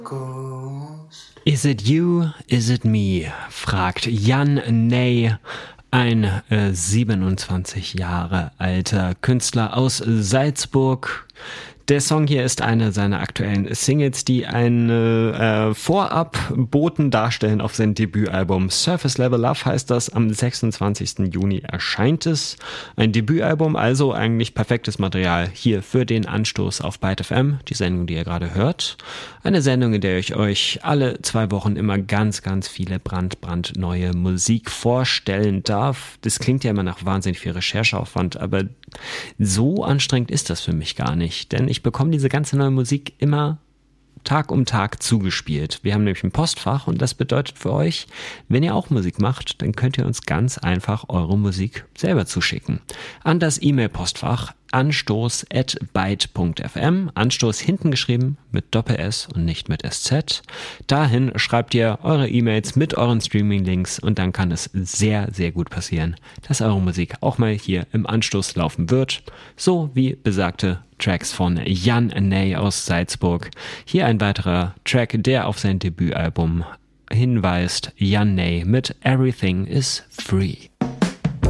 Is it you, is it me? Fragt Jan Ney, ein 27 Jahre alter Künstler aus Salzburg. Der Song hier ist eine seiner aktuellen Singles, die eine Vorabboten darstellen auf sein Debütalbum. Surface Level Love heißt das, am 26. Juni erscheint es. Ein Debütalbum, also eigentlich perfektes Material hier für den Anstoß auf Byte FM, die Sendung, die ihr gerade hört. Eine Sendung, in der ich euch alle 2 Wochen immer ganz, ganz viele brandneue Musik vorstellen darf. Das klingt ja immer nach wahnsinnig viel Rechercheaufwand, aber so anstrengend ist das für mich gar nicht, denn ich bekomme diese ganze neue Musik immer Tag um Tag zugespielt. Wir haben nämlich ein Postfach und das bedeutet für euch, wenn ihr auch Musik macht, dann könnt ihr uns ganz einfach eure Musik selber zuschicken. An das E-Mail-Postfach anstoß@byte.fm, Anstoß hinten geschrieben mit Doppel-S und nicht mit SZ. Dahin schreibt ihr eure E-Mails mit euren Streaming-Links und dann kann es sehr, sehr gut passieren, dass eure Musik auch mal hier im Anstoß laufen wird. So wie besagte Tracks von Jan Ney aus Salzburg. Hier ein weiterer Track, der auf sein Debütalbum hinweist. Jan Ney mit Everything is Free.